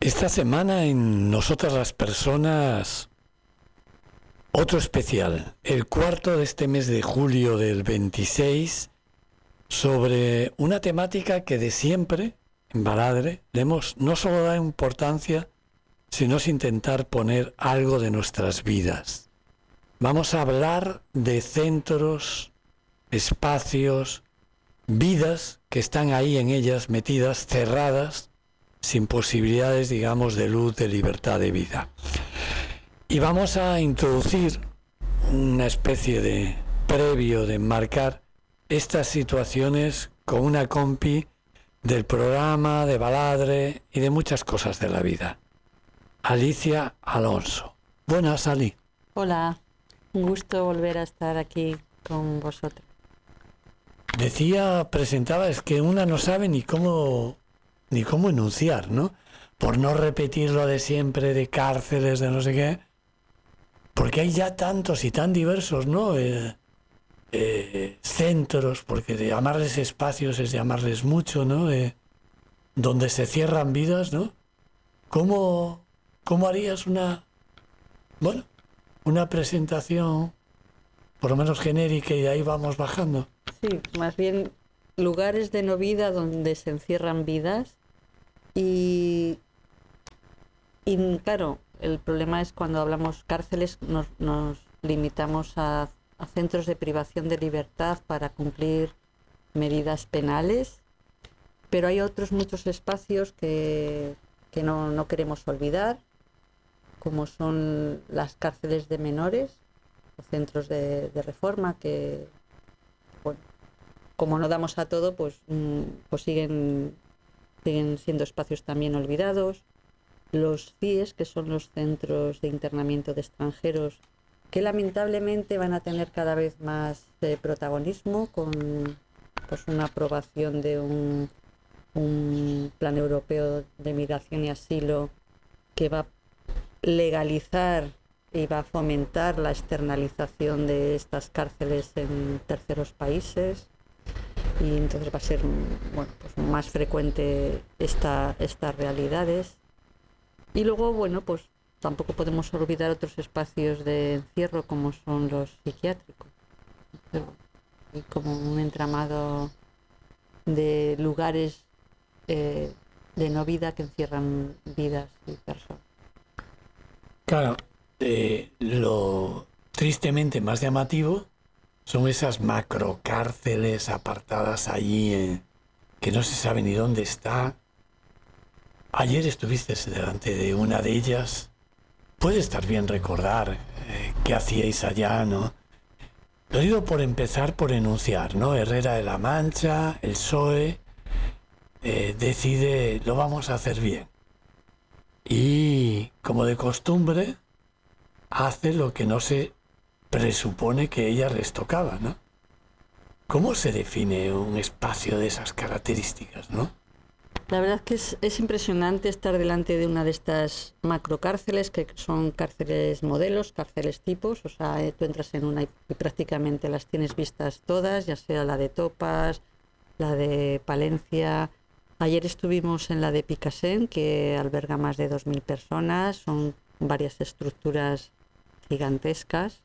Esta semana en Nosotras las Personas, otro especial, el cuarto de este mes de julio del 26, sobre una temática que de siempre, en Baladre, le hemos no solo dado importancia, sino es intentar poner algo de nuestras vidas. Vamos a hablar de centros, espacios, vidas que están ahí en ellas metidas, cerradas, sin posibilidades, digamos, de luz, de libertad, de vida. Y vamos a introducir una especie de previo, de enmarcar estas situaciones con una compi del programa, de Baladre y de muchas cosas de la vida. Alicia Alonso. Buenas, Ali. Hola, un gusto volver a estar aquí con vosotros. Presentaba, es que una no sabe ni cómo enunciar, ¿no? Por no repetir lo de siempre, de cárceles, de no sé qué, porque hay ya tantos y tan diversos, ¿no? Centros, porque de llamarles espacios es llamarles mucho, ¿no? Donde se cierran vidas, ¿no? ¿Cómo harías una presentación, por lo menos genérica, y de ahí vamos bajando? Sí, más bien lugares de no vida donde se encierran vidas y claro, el problema es cuando hablamos cárceles nos limitamos a centros de privación de libertad para cumplir medidas penales, pero hay otros muchos espacios que no queremos olvidar, como son las cárceles de menores o centros de reforma que, bueno, como no damos a todo, pues siguen siendo espacios también olvidados. Los CIES, que son los centros de internamiento de extranjeros, que lamentablemente van a tener cada vez más protagonismo con pues una aprobación de un plan europeo de migración y asilo que va a legalizar y va a fomentar la externalización de estas cárceles en terceros países, y entonces va a ser pues más frecuente estas realidades. Y luego, pues tampoco podemos olvidar otros espacios de encierro como son los psiquiátricos, y como un entramado de lugares de no vida que encierran vidas y personas. Claro, lo tristemente más llamativo son esas macrocárceles apartadas allí, que no se sabe ni dónde está. Ayer estuviste delante de una de ellas. Puede estar bien recordar qué hacíais allá, ¿no? Lo digo por empezar por enunciar, ¿no? Herrera de la Mancha, el PSOE, decide, lo vamos a hacer bien. Y, como de costumbre, hace lo que no se presupone que ella les tocaba, ¿no? ¿Cómo se define un espacio de esas características, no? La verdad es que es impresionante estar delante de una de estas macrocárceles, que son cárceles modelos, cárceles tipos. O sea, tú entras en una y prácticamente las tienes vistas todas, ya sea la de Topas, la de Palencia. Ayer estuvimos en la de Picassent, que alberga más de 2.000 personas. Son varias estructuras gigantescas.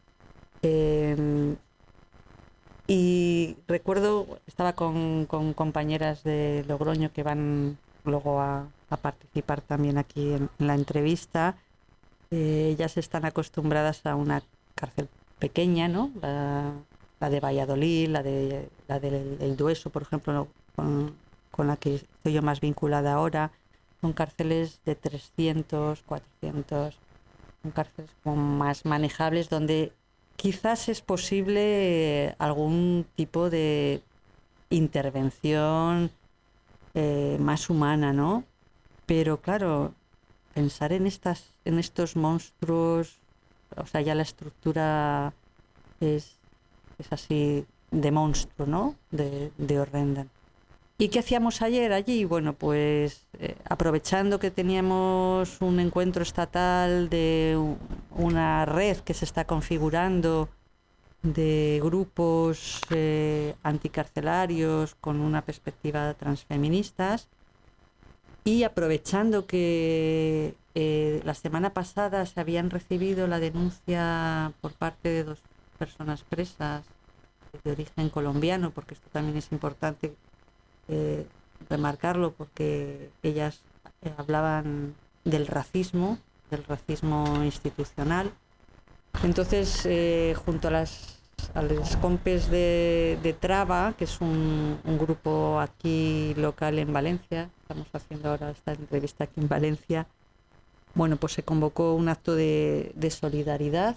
Y recuerdo, estaba con compañeras de Logroño que van luego a participar también aquí en la entrevista. Ellas están acostumbradas a una cárcel pequeña, ¿no? La de Valladolid, la del Dueso, por ejemplo, con la que estoy yo más vinculada ahora. Son cárceles de 300, 400, son cárceles como más manejables, donde quizás es posible algún tipo de intervención más humana, ¿no? Pero claro, pensar en estos monstruos, o sea, ya la estructura es así de monstruo, ¿no? De horrenda. ¿Y qué hacíamos ayer allí? Bueno, pues aprovechando que teníamos un encuentro estatal de una red que se está configurando de grupos anticarcelarios con una perspectiva transfeministas, Y aprovechando que la semana pasada se habían recibido la denuncia por parte de 2 personas presas de origen colombiano, porque esto también es importante remarcarlo, porque ellas hablaban del racismo institucional. Entonces, junto a los compes de Traba, que es un grupo aquí local en Valencia, estamos haciendo ahora esta entrevista aquí en Valencia, bueno, pues se convocó un acto de solidaridad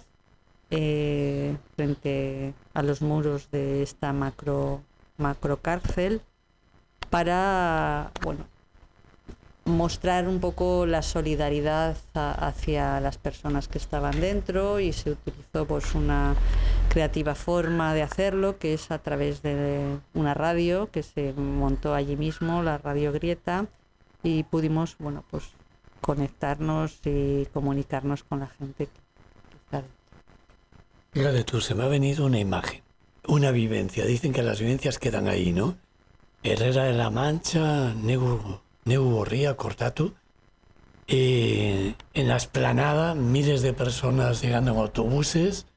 frente a los muros de esta macro cárcel para, bueno, mostrar un poco la solidaridad hacia las personas que estaban dentro, y se utilizó pues una creativa forma de hacerlo, que es a través de una radio que se montó allí mismo, la Radio Grieta, y pudimos, bueno, pues conectarnos y comunicarnos con la gente que está dentro. Fíjate tú, se me ha venido una imagen, una vivencia. Dicen que las vivencias quedan ahí, ¿no? Herrera de la Mancha, Negu Gorría, Cortatu. En la explanada, miles de personas llegando en autobuses.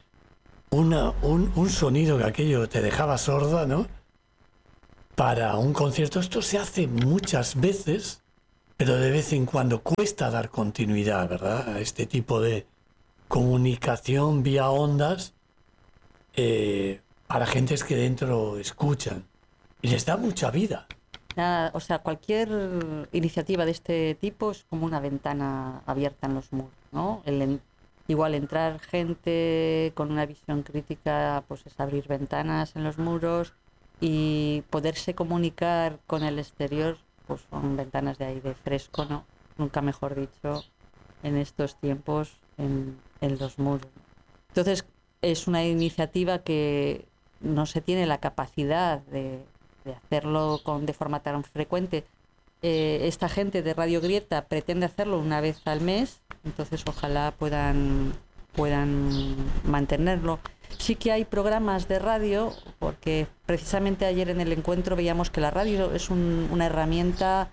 Un sonido que aquello te dejaba sorda, ¿no? Para un concierto. Esto se hace muchas veces, pero de vez en cuando cuesta dar continuidad, ¿verdad? A este tipo de comunicación vía ondas para gentes que dentro escuchan. Y les da mucha vida. O sea, cualquier iniciativa de este tipo es como una ventana abierta en los muros, ¿no? Igual entrar gente con una visión crítica, pues es abrir ventanas en los muros, y poderse comunicar con el exterior, pues son ventanas de aire fresco, ¿no? Nunca mejor dicho, en estos tiempos en los muros. Entonces, es una iniciativa que no se tiene la capacidad de hacerlo de forma tan frecuente. Esta gente de Radio Grieta pretende hacerlo una vez al mes, entonces ojalá puedan mantenerlo. Sí que hay programas de radio, porque precisamente ayer en el encuentro veíamos que la radio es una herramienta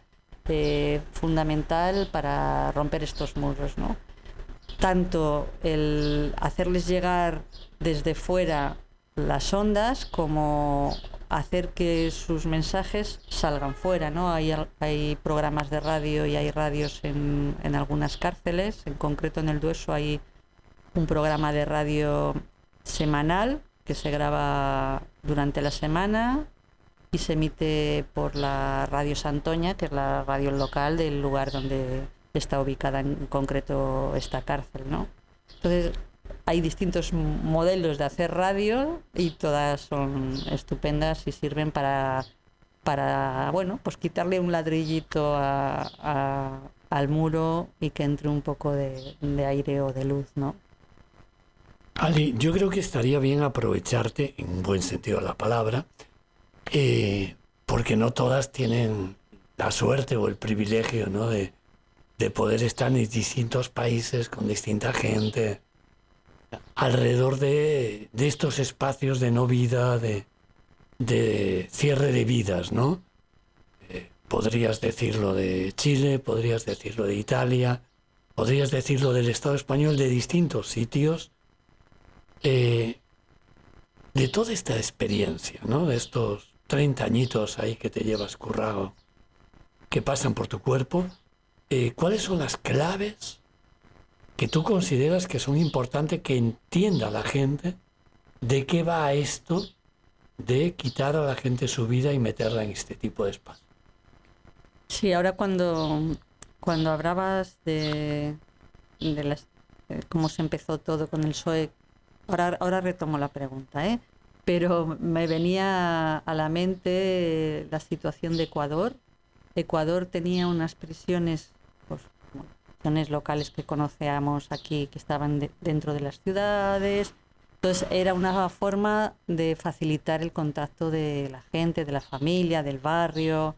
fundamental para romper estos muros, ¿no? Tanto el hacerles llegar desde fuera las ondas, como hacer que sus mensajes salgan fuera, ¿no? Hay programas de radio y hay radios en algunas cárceles. En concreto, en el Dueso hay un programa de radio semanal que se graba durante la semana y se emite por la Radio Santoña, que es la radio local del lugar donde está ubicada en concreto esta cárcel, ¿no? Entonces, hay distintos modelos de hacer radio y todas son estupendas y sirven para bueno, pues quitarle un ladrillito al muro y que entre un poco de aire o de luz, ¿no? Ali, yo creo que estaría bien aprovecharte, en un buen sentido de la palabra, porque no todas tienen la suerte o el privilegio, ¿no?, de poder estar en distintos países con distinta gente, alrededor de estos espacios de no vida, de cierre de vidas, ¿no? Podrías decirlo de Chile, podrías decirlo de Italia, podrías decirlo del Estado español, de distintos sitios, de toda esta experiencia, ¿no? De estos 30 añitos ahí que te llevas currado, que pasan por tu cuerpo. ¿Cuáles son las claves que tú consideras que son importantes que entienda la gente de qué va esto de quitar a la gente su vida y meterla en este tipo de espacio? Sí, ahora cuando hablabas de cómo se empezó todo con el PSOE, ahora retomo la pregunta, ¿eh? Pero me venía a la mente la situación de Ecuador. Ecuador tenía unas prisiones, pues, prisiones locales que conocíamos aquí, que estaban dentro de las ciudades. Entonces era una forma de facilitar el contacto de la gente, de la familia, del barrio.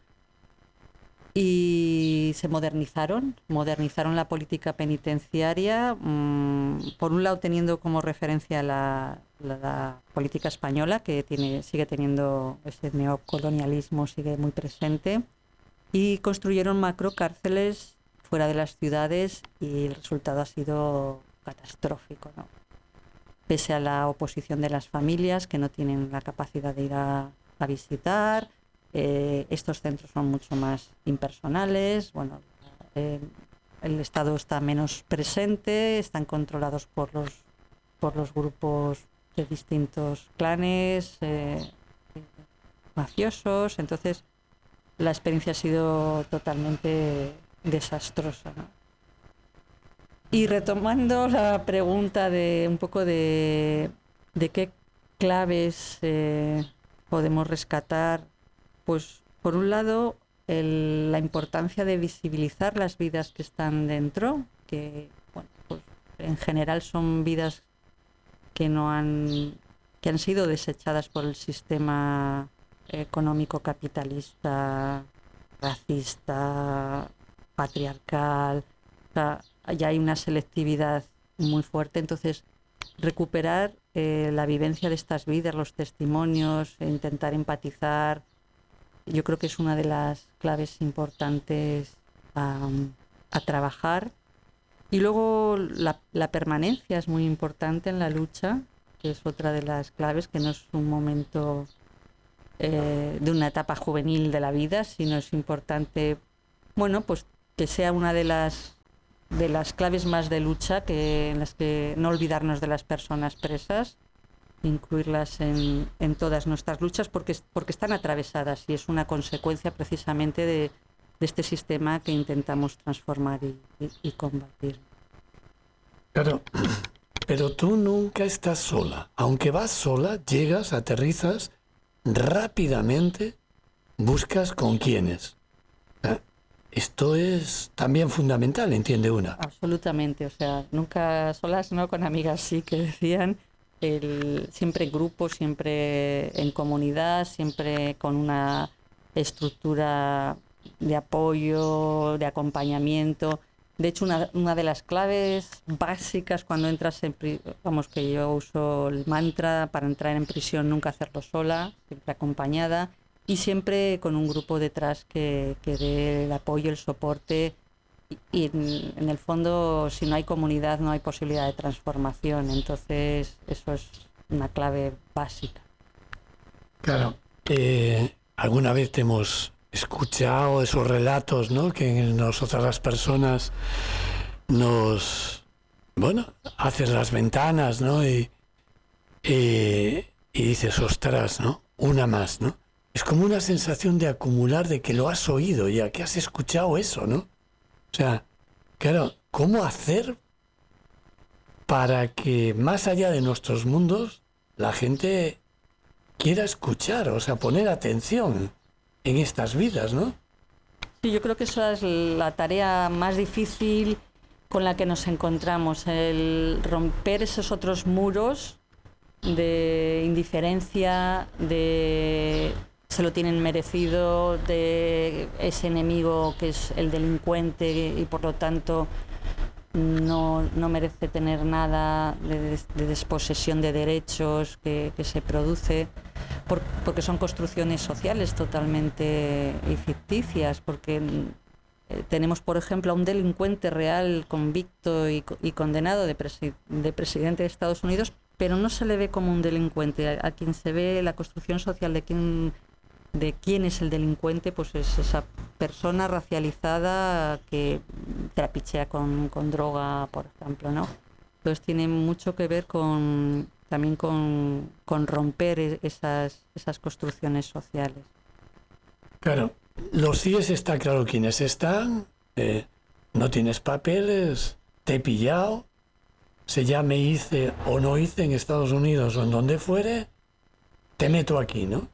Y se modernizaron la política penitenciaria, por un lado teniendo como referencia la política española, que sigue teniendo ese neocolonialismo, sigue muy presente, y construyeron macrocárceles fuera de las ciudades y el resultado ha sido catastrófico, ¿no? Pese a la oposición de las familias que no tienen la capacidad de ir a visitar, estos centros son mucho más impersonales, bueno, el Estado está menos presente, están controlados por los grupos de distintos clanes mafiosos, entonces la experiencia ha sido totalmente desastrosa, ¿no? Y retomando la pregunta de un poco de qué claves podemos rescatar, pues por un lado la importancia de visibilizar las vidas que están dentro, que bueno, pues en general son vidas que han sido desechadas por el sistema económico capitalista, racista, patriarcal. O sea, ya hay una selectividad muy fuerte, entonces recuperar la vivencia de estas vidas, los testimonios, intentar empatizar, yo creo que es una de las claves importantes a trabajar. Y luego la permanencia es muy importante en la lucha, que es otra de las claves, que no es un momento de una etapa juvenil de la vida, sino es importante, bueno, pues que sea una de las claves más de lucha, en las que no olvidarnos de las personas presas, incluirlas en todas nuestras luchas, porque están atravesadas y es una consecuencia precisamente de este sistema que intentamos transformar y combatir. Claro, pero tú nunca estás sola. Aunque vas sola, llegas, aterrizas, rápidamente buscas con quiénes. Esto es también fundamental, entiende una. Absolutamente, o sea, nunca solas, no, con amigas sí, que decían, siempre en grupo, siempre en comunidad, siempre con una estructura de apoyo, de acompañamiento. De hecho, una de las claves básicas cuando entras vamos, que yo uso el mantra para entrar en prisión: nunca hacerlo sola, siempre acompañada y siempre con un grupo detrás que dé el apoyo, el soporte. Y en el fondo, si no hay comunidad, no hay posibilidad de transformación. Entonces, eso es una clave básica. Claro. Alguna vez te hemos escuchado esos relatos, ¿no? Que nosotras las personas hacen las ventanas, ¿no? Y dices, ostras, ¿no? Una más, ¿no? Es como una sensación de acumular, de que lo has oído ya, que has escuchado eso, ¿no? O sea, claro, ¿cómo hacer para que más allá de nuestros mundos la gente quiera escuchar, o sea, poner atención en estas vidas, ¿no? Sí, yo creo que esa es la tarea más difícil con la que nos encontramos, el romper esos otros muros de indiferencia, de se lo tienen merecido, de ese enemigo que es el delincuente y por lo tanto no merece tener nada de desposesión de derechos que se produce, porque son construcciones sociales totalmente ficticias, porque tenemos, por ejemplo, a un delincuente real convicto y condenado de presidente de Estados Unidos, pero no se le ve como un delincuente. A quien se ve la construcción social de quién es el delincuente, pues es esa persona racializada que trapichea con droga, por ejemplo, ¿no? Entonces tiene mucho que ver también con romper esas construcciones sociales. Claro, los CIES está claro quiénes están, no tienes papeles, te he pillado, se llame hice o no hice en Estados Unidos o en donde fuere, te meto aquí, ¿no?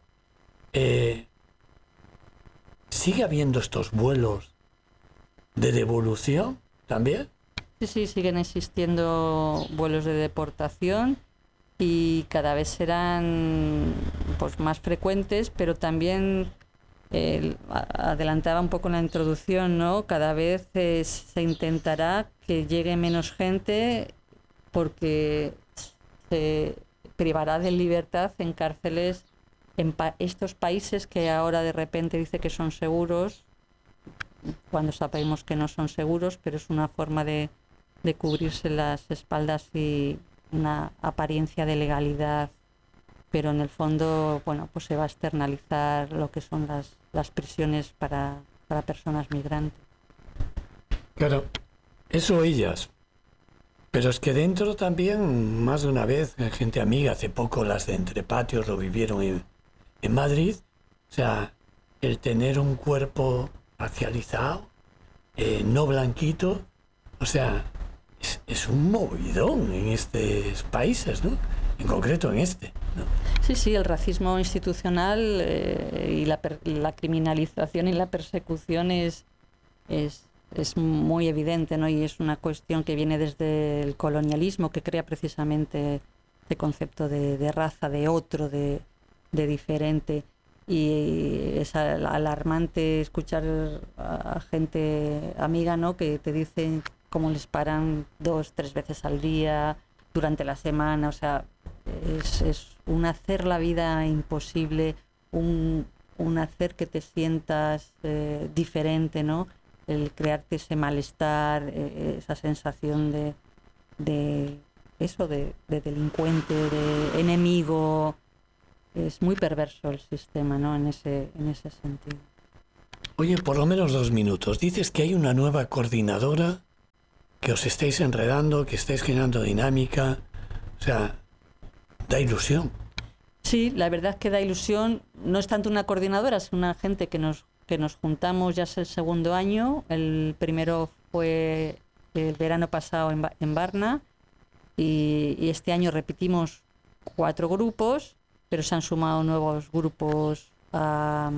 ¿Sigue habiendo estos vuelos de devolución también? Sí, siguen existiendo vuelos de deportación y cada vez serán pues más frecuentes, pero también adelantaba un poco en la introducción, ¿no? Cada vez se intentará que llegue menos gente porque se privará de libertad en cárceles en estos países que ahora de repente dice que son seguros, cuando sabemos que no son seguros, pero es una forma de cubrirse las espaldas y una apariencia de legalidad, pero en el fondo, bueno, pues se va a externalizar lo que son las prisiones para personas migrantes. Claro, eso ellas. Pero es que dentro también, más de una vez, gente amiga, hace poco las de Entre Patios lo vivieron en Madrid. O sea, el tener un cuerpo racializado, no blanquito, o sea, es un movidón en estos países, ¿no? En concreto en este, ¿no? Sí, el racismo institucional y la criminalización y la persecución es muy evidente, ¿no? Y es una cuestión que viene desde el colonialismo, que crea precisamente este concepto de raza, de otro, de diferente. Y es alarmante escuchar a gente amiga, ¿no?, que te dicen cómo les paran 2-3 veces al día durante la semana. O sea, es un hacer la vida imposible, un hacer que te sientas diferente, ¿no? El crearte ese malestar, esa sensación de delincuente, de enemigo. Es muy perverso el sistema, ¿no?, en ese sentido. Oye, por lo menos 2 minutos. Dices que hay una nueva coordinadora, que os estáis enredando, que estáis generando dinámica. O sea, da ilusión. Sí, la verdad es que da ilusión. No es tanto una coordinadora, es una gente que nos juntamos, ya es el segundo año. El primero fue el verano pasado en Varna y este año repetimos 4 grupos, pero se han sumado nuevos grupos a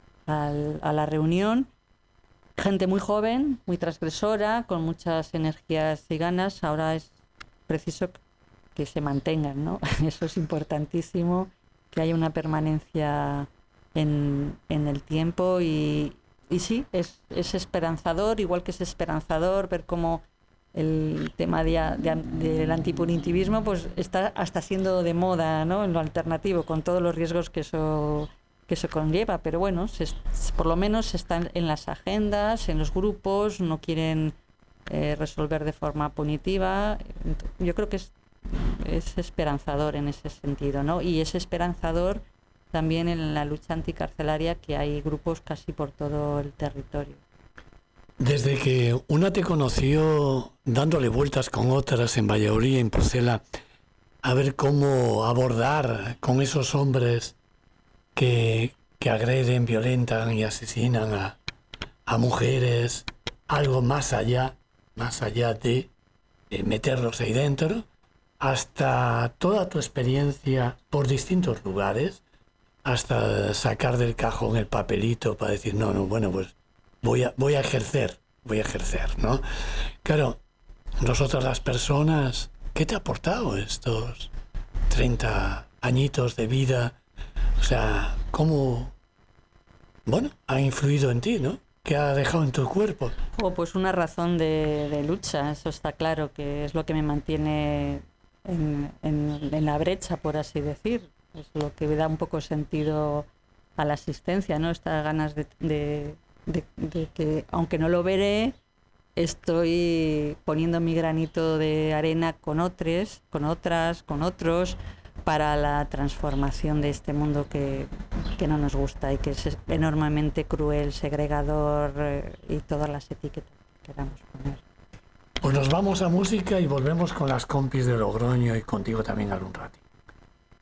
la reunión. Gente muy joven, muy transgresora, con muchas energías y ganas. Ahora es preciso que se mantengan, ¿no? Eso es importantísimo, que haya una permanencia en el tiempo y sí, es esperanzador, igual que es esperanzador ver cómo el tema del antipunitivismo pues está hasta siendo de moda, ¿no?, en lo alternativo, con todos los riesgos que eso conlleva, pero bueno, por lo menos están en las agendas, en los grupos, no quieren resolver de forma punitiva. Yo creo que es esperanzador en ese sentido, ¿no? Y es esperanzador también en la lucha anticarcelaria, que hay grupos casi por todo el territorio. Desde que una te conoció dándole vueltas con otras en Valladolid, en Pucela, a ver cómo abordar con esos hombres que agreden, violentan y asesinan a mujeres, algo más allá de meterlos ahí dentro, hasta toda tu experiencia por distintos lugares, hasta sacar del cajón el papelito para decir, no, bueno, pues voy a ejercer, ¿no? Claro, nosotros las personas, ¿qué te ha aportado estos 30 añitos de vida? O sea, ¿cómo, ha influido en ti, ¿no? ¿Qué ha dejado en tu cuerpo? Pues una razón de lucha, eso está claro, que es lo que me mantiene en la brecha, por así decir. Es lo que me da un poco sentido a la asistencia, ¿no? Estas ganas de que, aunque no lo veré, estoy poniendo mi granito de arena con otros, para la transformación de este mundo que no nos gusta y que es enormemente cruel, segregador y todas las etiquetas que queramos poner. Pues nos vamos a música y volvemos con las compis de Logroño y contigo también algún rato.